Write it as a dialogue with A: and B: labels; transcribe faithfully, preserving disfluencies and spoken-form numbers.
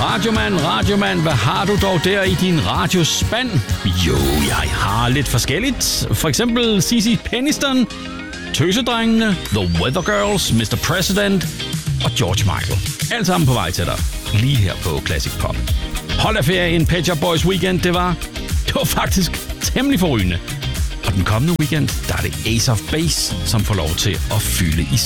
A: Radiomand, radiomand, hvad har du dog der i din radiospand? Jo, jeg har lidt forskelligt. For eksempel Cici Peniston, Tøsedrengene, The Weather Girls, mister President og George Michael. Alt sammen på vej til dig, lige her på Classic Pop. Hold af ferie, en Pet Shop Boys weekend, det var, det var faktisk temmelig forrygende. Og den kommende weekend, der er det Ace of Base, som får lov til at fylde i